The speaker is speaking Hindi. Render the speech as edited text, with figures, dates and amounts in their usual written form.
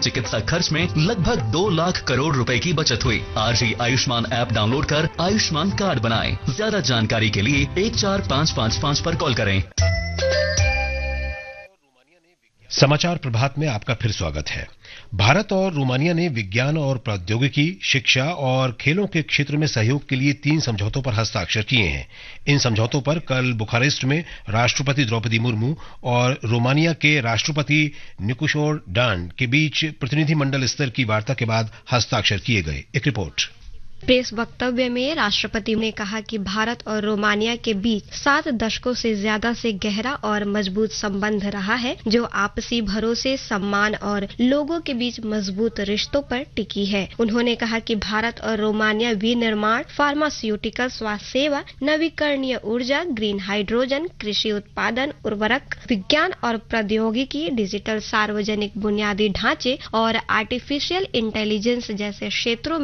चिकित्सा खर्च में लगभग 2 लाख करोड़ रुपए की बचत हुई। आज ही आयुष्मान ऐप डाउनलोड कर आयुष्मान कार्ड बनाएं। ज्यादा जानकारी के लिए 14555 पर कॉल करें। समाचार प्रभात में आपका फिर स्वागत है। भारत और रोमानिया ने विज्ञान और प्रौद्योगिकी, शिक्षा और खेलों के क्षेत्र में सहयोग के लिए 3 समझौतों पर हस्ताक्षर किए हैं। इन समझौतों पर कल बुखारेस्ट में राष्ट्रपति द्रौपदी मुर्मू और रोमानिया के राष्ट्रपति निकोशोर डान के बीच प्रतिनिधिमंडल स्तर की वार्ता के बाद हस्ताक्षर किए गए। एक रिपोर्ट। प्रेस वक्तव्य में राष्ट्रपति ने कहा कि भारत और रोमानिया के बीच 7 दशकों से ज्यादा से गहरा और मजबूत संबंध रहा है, जो आपसी भरोसे, सम्मान और लोगों के बीच मजबूत रिश्तों पर टिकी है। उन्होंने कहा कि भारत और रोमानिया विनिर्माण, फार्मास्यूटिकल, स्वास्थ्य सेवा, नवीकरणीय ऊर्जा, ग्रीन हाइड्रोजन, कृषि उत्पादन, उर्वरक, विज्ञान और प्रौद्योगिकी, डिजिटल सार्वजनिक बुनियादी ढांचे और आर्टिफिशियल इंटेलिजेंस जैसे क्षेत्रों